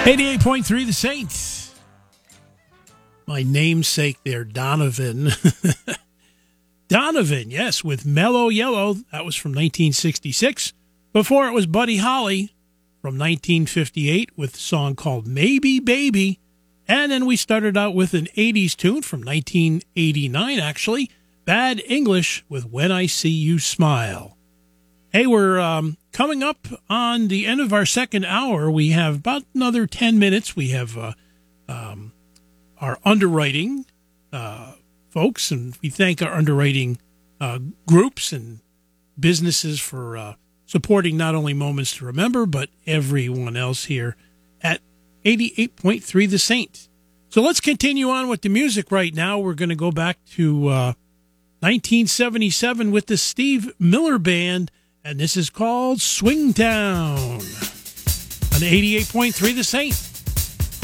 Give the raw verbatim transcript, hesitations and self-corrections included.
eighty-eight point three The Saints. My namesake there, Donovan. Donovan, yes, with Mellow Yellow. That was from nineteen sixty-six. Before it was Buddy Holly from nineteen fifty-eight with a song called Maybe Baby. And then we started out with an eighties tune from nineteen eighty-nine, actually. Bad English with When I See You Smile. Hey, we're um, coming up on the end of our second hour. We have about another ten minutes. We have uh, um, our underwriting uh, folks, and we thank our underwriting uh, groups and businesses for uh, supporting not only Moments to Remember, but everyone else here at eighty-eight point three The Saint. So let's continue on with the music right now. We're going to go back to uh, nineteen seventy-seven with the Steve Miller Band, and this is called Swing Town on eighty-eight point three The Saint.